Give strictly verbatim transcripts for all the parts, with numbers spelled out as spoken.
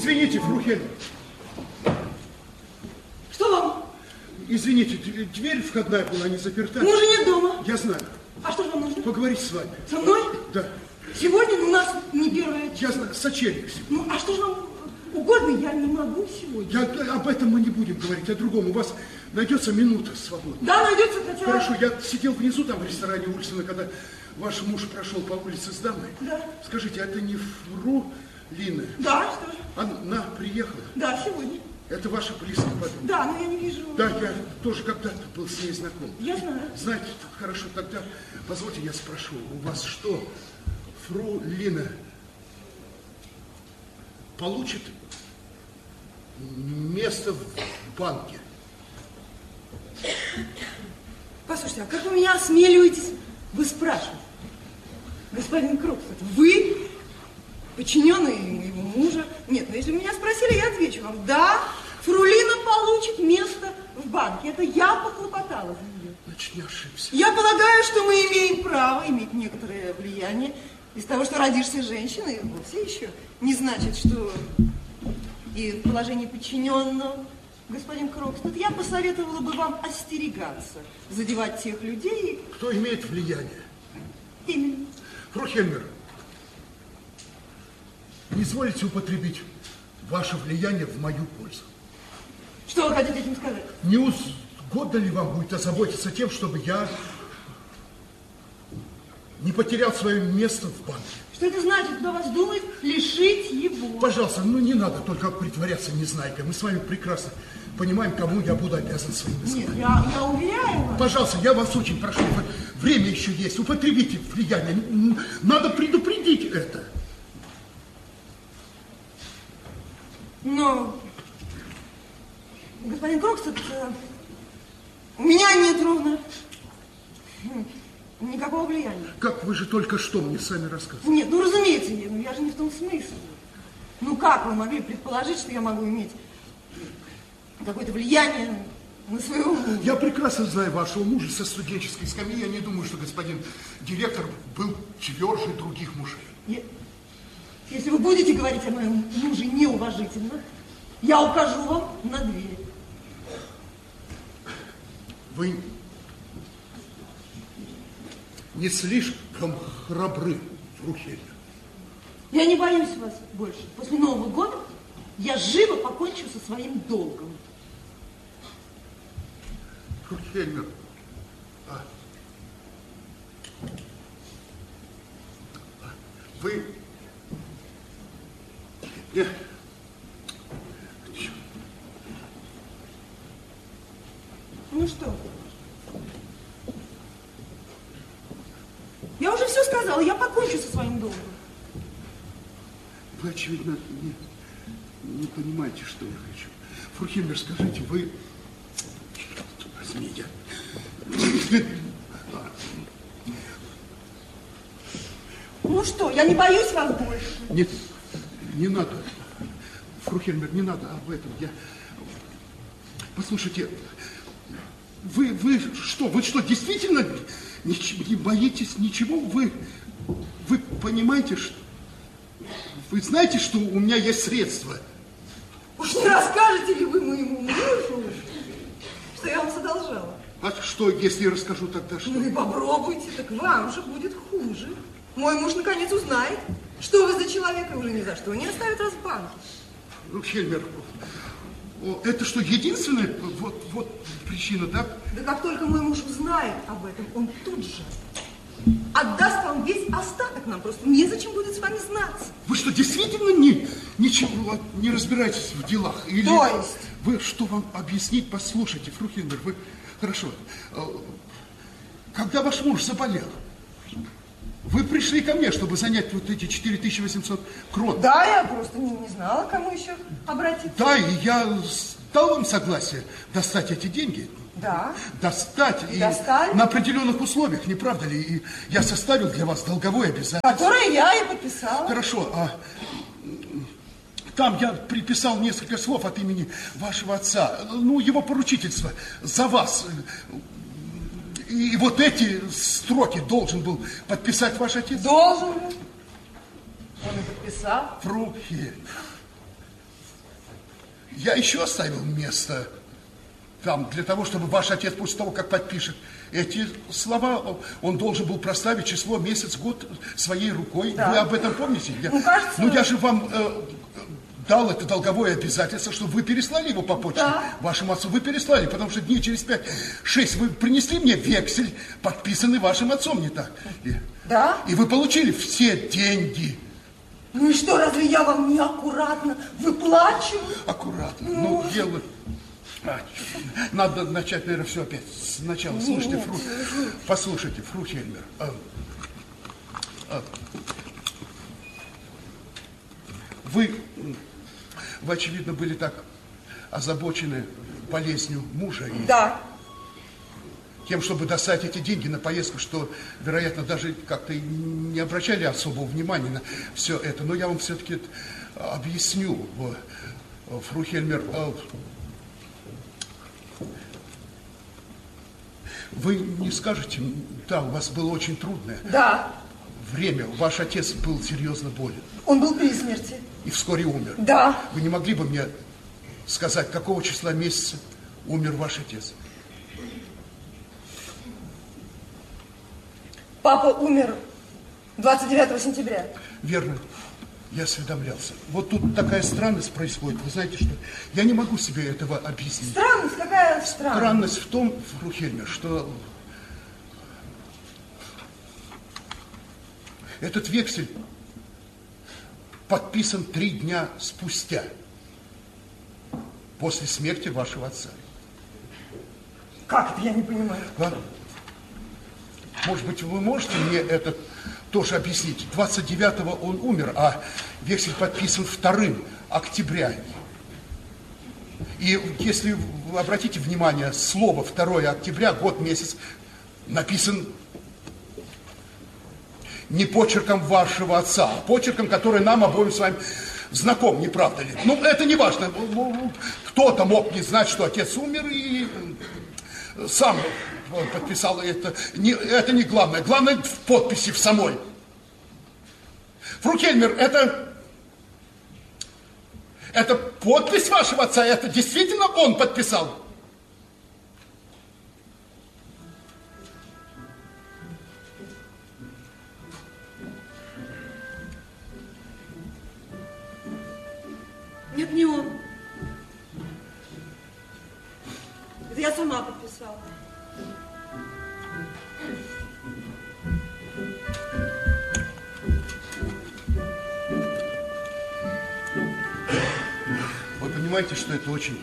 Извините, фру Хельмер. Что вам? Извините, дверь входная была не заперта. Мужа нет дома. Я знаю. А что же вам нужно? Поговорить с вами. Со мной? Да. Сегодня у нас не первая... Я знаю, сочельник сегодня. Ну, а что же вам угодно? Я не могу сегодня. Я, об этом мы не будем говорить, о другом. У вас найдется минута свободная. Да, найдется, хотя... Хорошо, я сидел внизу там в ресторане Ульсона, когда ваш муж прошел по улице с дамой. Да. Скажите, это не фру Лина? Да, что же? Она приехала? Да, сегодня. Это ваша близкая подруга? Да, но я не вижу... Да, я тоже когда-то был с ней знаком. Я знаю. Знаете, хорошо, тогда позвольте я спрошу, у вас что, фру Лина получит место в банке? Послушайте, а как вы меня осмеливаетесь? Вы спрашиваете. Господин Крокстед, вы подчиненный моего мужа? Нет, но если вы меня спросили, я отвечу вам. Да, фру Лина получит место в банке. Это я похлопотала за нее. Значит, не ошибся. Я полагаю, что мы имеем право иметь некоторое влияние. Из того, что родишься женщиной, вовсе еще не значит, что и в положении подчиненного, господин Крокстед, я посоветовала бы вам остерегаться, задевать тех людей. Кто имеет влияние? Именно. Фру Хельмер, не изволите употребить ваше влияние в мою пользу. Что вы хотите этим сказать? Не угодно ли вам будет озаботиться тем, чтобы я не потерял свое место в банке? Что это значит? Кто вас думает лишить его? Пожалуйста, ну не надо только притворяться незнайкой. Мы с вами прекрасно понимаем, кому я буду обязан своим Нет, высказыванием. я, я уверяю вас. Пожалуйста, я вас очень прошу, время еще есть, употребите влияние. Надо предупредить это. Но, господин Крокстед, у меня нет ровно никакого влияния. Как вы же только что мне сами рассказывали. Нет, ну разумеется, я, ну, я же не в том смысле. Ну как вы могли предположить, что я могу иметь какое-то влияние на своего мужа? Я прекрасно знаю вашего мужа со студенческой скамьи. Я не думаю, что господин директор был тверже других мужей. Я... Если вы будете говорить о моем муже неуважительно, я укажу вам на дверь. Вы не слишком храбры, фру Хельмер. Я не боюсь вас больше. После Нового года я живо покончу со своим долгом. Фру Хельмер, а... вы... Я... Ну что? Я уже все сказала, я покончу со своим долгом. Вы, очевидно, не, не понимаете, что я хочу. Фру Хельмер, скажите, вы... Черт возьми, я... Ну что, я не боюсь вас больше. Нет, не надо. Фру Хельмер, не надо об этом. Я... Послушайте, вы, вы что, вы что, действительно не, не боитесь ничего? Вы, вы понимаете, что... Вы знаете, что у меня есть средства? Уж не расскажете ли вы моему мужу, что я вам задолжала? А что, если я расскажу тогда, что... Ну и попробуйте, так вам же будет хуже. Мой муж наконец узнает, что вы за человек, и уже ни за что не оставит вас в банке. Ну, Хельмер, это что, единственная вот, вот причина, да? Да как только мой муж узнает об этом, он тут же отдаст вам весь остаток, нам просто незачем будет с вами знаться. Вы что, действительно не, ничего не разбираетесь в делах? Или То есть? Вы что вам объяснить? Послушайте, фру Хельмер, вы... Хорошо. Когда ваш муж заболел, вы пришли ко мне, чтобы занять вот эти четыре тысячи восемьсот крон. Да, я просто не, не знала, к кому еще обратиться. Да, и я дал вам согласие достать эти деньги. Да. Достать. И и достали. На определенных условиях, не правда ли? И я составил для вас долговое обязательство. Которое я и подписала. Хорошо, а там я приписал несколько слов от имени вашего отца. Ну, его поручительство за вас. И вот эти строки должен был подписать ваш отец? Должен был. Он и подписал. Фру Хельмер, Я еще оставил место там, для того, чтобы ваш отец после того, как подпишет эти слова, он должен был проставить число, месяц, год своей рукой. Да. Вы об этом помните? Я, ну, кажется... Ну, я же вам э, дал это долговое обязательство, чтобы вы переслали его по почте. Да. Вашему отцу вы переслали, потому что дней через пять-шесть вы принесли мне вексель, подписанный вашим отцом, не так? И, да. И вы получили все деньги. Ну и что, разве я вам неаккуратно выплачиваю? Аккуратно. Ну, ну дело... А, надо начать, наверное, все опять сначала. Нет, слушайте, Фру... послушайте, Фру Хельмер. А, а, вы, вы, очевидно, были так озабочены болезнью мужа и да. тем, чтобы достать эти деньги на поездку, что, вероятно, даже как-то не обращали особого внимания на все это. Но я вам все-таки объясню, Фру Хельмер. Вы не скажете, да, у вас было очень трудное да. время. Ваш отец был серьезно болен. Он был при смерти. И вскоре умер. Да. Вы не могли бы мне сказать, какого числа месяца умер ваш отец? Папа умер двадцать девятого сентября. Верно. Я осведомлялся. Вот тут такая странность происходит. Вы знаете что? Я не могу себе этого объяснить. Странность? Какая странность? Странность в том, Фру Хельмер, что этот вексель подписан три дня спустя, после смерти вашего отца. Как это? Я не понимаю. Ладно. Может быть, вы можете мне это тоже объяснить? двадцать девятого он умер, а вексель подписан второго октября. И если вы обратите внимание, слово второго октября, год, месяц, написан не почерком вашего отца, а почерком, который нам обоим с вами знаком, не правда ли? Ну, это не важно. Кто-то мог не знать, что отец умер, и сам подписал это. Не, это не главное. Главное в подписи в самой. Фру Хельмер, это... Это подпись вашего отца? Это действительно он подписал? Нет, не он. Это я сама подписала. Вы понимаете, что это очень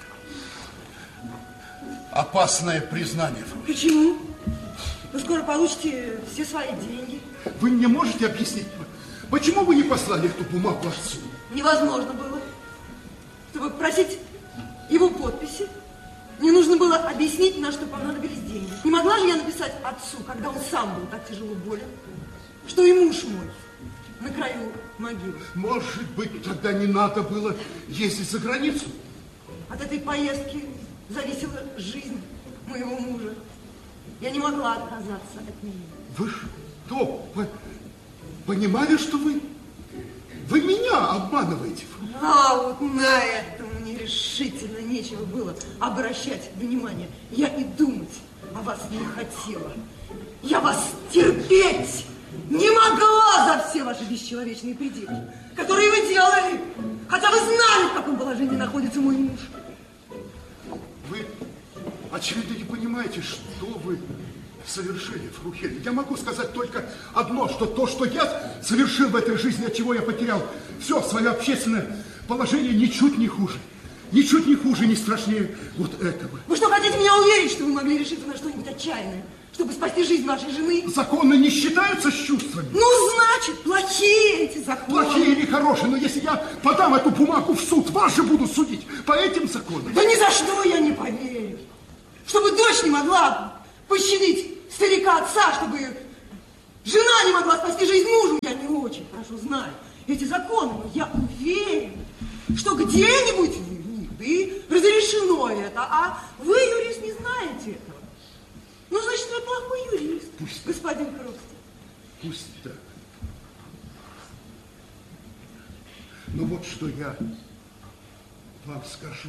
опасное признание? Почему? Вы скоро получите все свои деньги. Вы мне можете объяснить, почему вы не послали эту бумагу отцу? Невозможно было. Чтобы просить его подписи, мне нужно было объяснить, на что понадобились деньги. Не могла же я написать отцу, когда он сам был так тяжело болен, что и муж мой на краю могилы. Может быть, тогда не надо было ездить за границу? От этой поездки зависела жизнь моего мужа. Я не могла отказаться от нее. Вы что, вы понимали, что вы, вы меня обманываете? А вот на это мне решительно нечего было обращать внимание. Я и думать о вас не хотела. Я вас терпеть не могла за все ваши бесчеловечные пределы, которые вы делали, хотя вы знали, в каком положении находится мой муж. Вы, очевидно, не понимаете, что вы совершили, Фру Хельмер. Я могу сказать только одно, что то, что я совершил в этой жизни, от чего я потерял все свое общественное положение, ничуть не хуже. Ничуть не хуже, не страшнее вот этого. Вы что, хотите меня уверить, что вы могли решиться на что-нибудь отчаянное, чтобы спасти жизнь вашей жены? Законы не считаются с чувствами. Ну, значит, плохие эти законы. Плохие или хорошие, но если я подам эту бумагу в суд, вас же буду судить по этим законам. Да ни за что я не поверю. Чтобы дочь не могла пощадить старика отца, чтобы жена не могла спасти жизнь мужу, я не очень хорошо знаю эти законы, но я уверена, что где-нибудь в них и разрешено это, а вы, юрист, не знаете этого. Ну, значит, вы плохой юрист, Пусть господин Крокстед. Пусть так. Но вот что я вам скажу.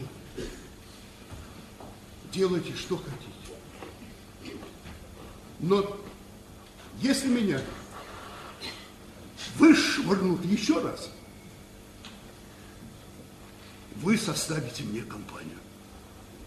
Делайте, что хотите. Но если меня вышвырнут еще раз, вы составите мне компанию.